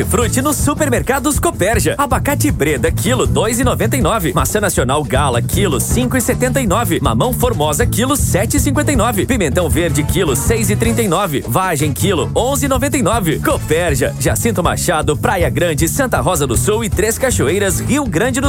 Frute nos supermercados Copérgia. Abacate Breda, quilo 2,99. Maçã nacional Gala, quilo 5,79. Mamão Formosa, quilo 7,59. Pimentão verde, quilo 6,39. Vagem, quilo 11,99. Copérgia, Jacinto Machado, Praia Grande, Santa Rosa do Sul e Três Cachoeiras, Rio Grande do